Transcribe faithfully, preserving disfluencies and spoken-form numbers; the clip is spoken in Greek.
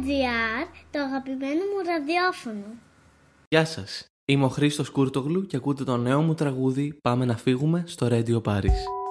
τζι άρ, το αγαπημένο μου ραδιόφωνο. Γεια σας, είμαι ο Χρήστος Κούρτογλου και ακούτε το νέο μου τραγούδι «Πάμε να φύγουμε» στο Radio Paris.